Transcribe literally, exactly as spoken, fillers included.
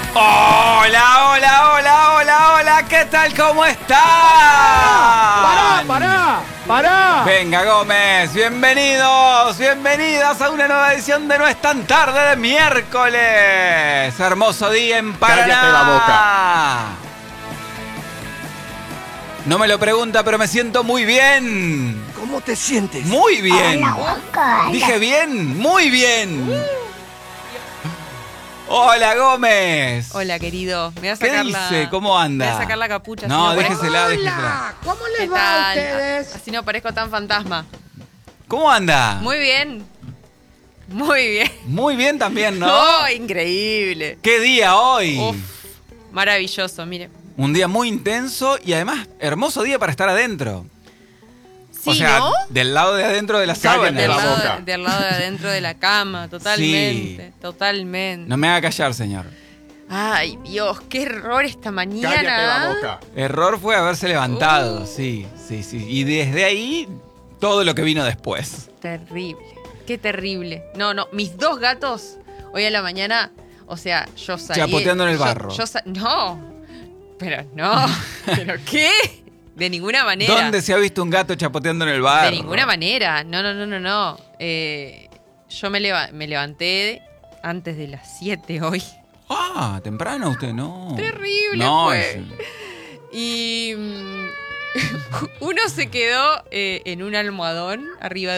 Hola, hola, hola, hola, hola, ¿qué tal? ¿Cómo están? ¡Pará, pará, pará! Venga, Gómez, bienvenidos, bienvenidas a una nueva edición de No es tan tarde de miércoles. Hermoso día en Paraná. Cállate la boca. No me lo pregunta, pero me siento muy bien. ¿Cómo te sientes? Muy bien. Hola, Dije bien, muy bien. Hola, Gómez. Hola, querido. Me voy a ¿Qué sacar dice? la... ¿Cómo anda? Me voy a sacar la capucha. No, así no déjesela, parezco- déjesela. ¿Cómo ¿Qué les va a tal? ustedes? Así no parezco tan fantasma. ¿Cómo anda? Muy bien. Muy bien. Muy bien también, ¿no? ¡Oh, increíble! ¿Qué día hoy? Uf, maravilloso, mire. Un día muy intenso y además hermoso día para estar adentro. Sí, o sea, ¿no? del lado de adentro de las Cállate Del la sábanas. lado, boca. del lado de adentro de la cama, totalmente. Totalmente. No me haga callar, señor. Ay, Dios, qué error esta mañana. Cállate la boca. Error fue haberse levantado, Uh. sí, sí, sí. Y desde ahí, todo lo que vino después. Terrible, qué terrible. No, no, mis dos gatos hoy a la mañana, o sea, yo salí... Chapoteando en el yo- barro. yo sa- no, pero no, ¿pero qué? De ninguna manera. ¿Dónde se ha visto un gato chapoteando en el barro? De ninguna manera, no, no, no, no, no. Eh, yo me, leva- me levanté antes de las siete hoy. Ah, temprano usted, no. Terrible no, fue. es- Y mm, uno se quedó eh, en un almohadón arriba